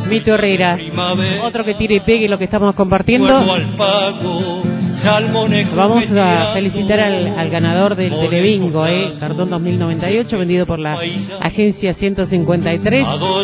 Mito Herrera, otro que tire y pegue lo que estamos compartiendo. Vamos a felicitar al ganador del Telebingo, cartón 2098, vendido por la agencia 153.